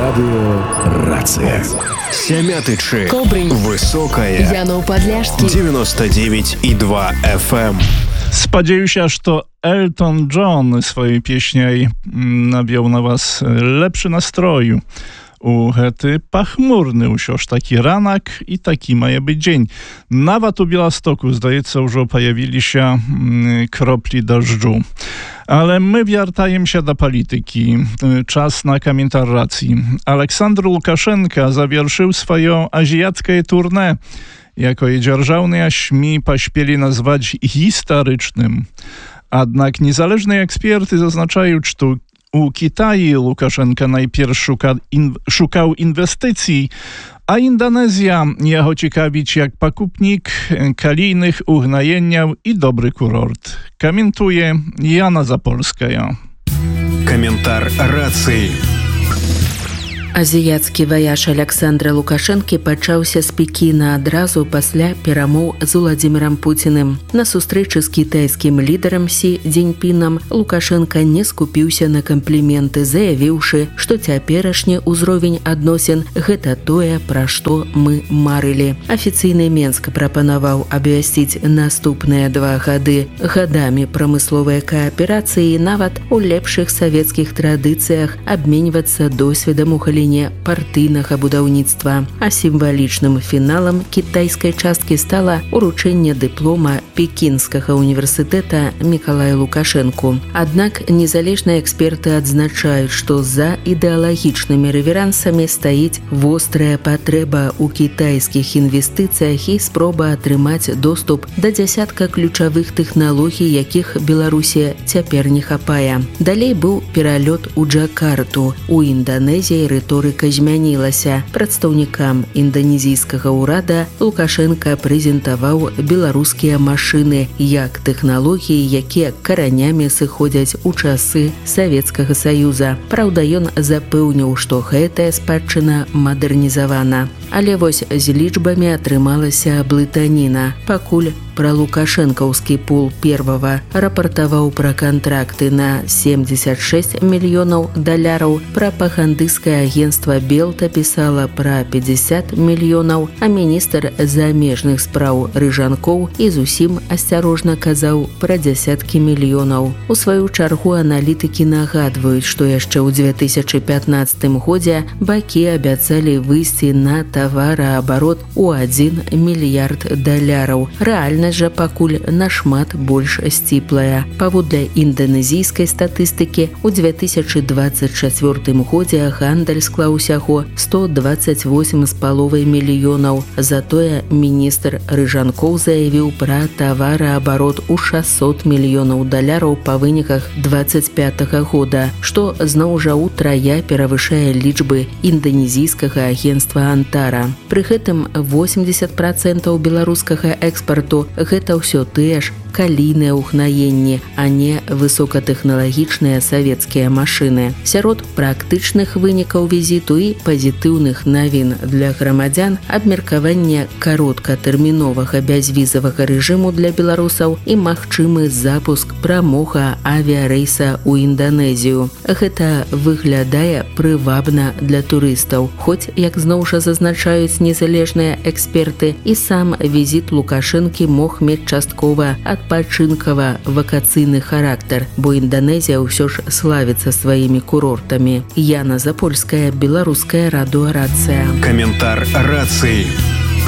Радыё «Рацыя». Сямятычы. Кобрынь. Высокая. Янов Подлежский. 99,2 FM. Спадзяюся, што Элтон Джон сваёй песняй наб'яў на вас lepszy настрою. У гэты пахмурны ўсё ж такі ранак і такі мае быць дзень. Нават у Беластоку, здаецца, ўжо паявіліся кроплі дажджу. Ale my wярtajem się do polityki. Czas na komentarz racji. Aleksandr Łukaszenka zawieszył swoją azjackie tournée. Jako je dzierżawne ŚMI pośpieli nazwać historycznym. Jednak niezależne eksperty zaznaczają, że u Kitaju Łukaszenka najpierw szukał inwestycji, a Indonezja jego ciekawić jak pakupnik kalijnych ugnajeniał i dobry kurort. Komentuje Jana Zapolskaja. Komentarz racji. Азіяцкі ваяж Александра Лукашэнкі пачаўся з Пекіна адразу пасля перамоў з Уладзімірам Пуціным. На сустрэчы з кітайскім лідарам Сі Цзіньпінам Лукашэнка не скупіўся на кампліменты, заявіўшы, што цяперашні ўзровень адносін гэта тое, пра што мы марылі. Афіцыйны Менск прапанаваў абвясціць наступныя 2 гады гадамі прамысловай кааперацыі і нават у лепшых савецкіх традыцыях абменьвацца досведам у галіне партыйнага будаўніцтва. А сімвалічным фіналам кітайскай часткі стала уручэнне дыплома Пекінскага універсітэта Мікалаю Лукашэнку. Аднак незалежныя эксперты адзначаюць, што за ідэалагічнымі рэверансамі стаіць вострая патрэба ў кітайскіх інвестыцыях і спроба атрымаць доступ да дзясятка ключавых тэхналогій, якіх Беларусі цяпер не хапае. Далей быў пералёт у Джакарту. У Інданезіі рыторыка змянілася. Прадстаўнікам інданезійскага ўрада Лукашэнка прэзентаваў беларускія машыны як тэхналогіі, якія каранямі сыходзяць у часы Савецкага Саюза. Праўда, ён запэўніў, што гэтая спадчына мадэрнізавана. Але вось з лічбамі атрымалася блытаніна. Пакуль пра лукашэнкаўскі пул первага рапартаваў пра кантракты на $76 мільёнаў, прапагандысцкае агенцтва Белта пісала пра 50 мільёнаў, а міністр замежных спраў Рыжанкоў і зусім асцярожна казаў пра дзясяткі мільёнаў. У сваю чаргу аналітыкі нагадваюць, што яшчэ ў 2015 годзе бакі абяцалі выйсці на тавараабарот у $1 мільярд. Рэальнасць жа пакуль нашмат больш сціплая. Паводле інданезійскай статыстыкі, у 2024 годзе гандаль склаў усяго $128,5 мільёнаў. Затое міністр Рыжанкоў заявіў пра тавараабарот у $600 мільёнаў па выніках 2025 года, што зноў жа ўтрая перавышае лічбы інданезійскага агенцтва Антара. Пры гэтым 80% беларускага экспарту гэта ўсё тыя ж калійныя угнаенні, а не высокатэхналагічныя савецкія машыны. Сярод практычных вынікаў візіту і пазітыўных навін для грамадзян абмеркаванне кароткатэрміновага бязвізавага рэжыму для беларусаў і магчымы запуск прамога авіярэйса ў Інданезію. Гэта выглядае прывабна для турыстаў, хоць, як зноў жа зазначаюць незалежныя эксперты, і сам візіт Лукашэнкі мог мець часткова адпачынкава-вакацыйны характар, бо Інданезія ўсё ж славіцца сваімі курортамі. Яна Запольская, беларуская радыё «Рацыя». Каментар рацыі.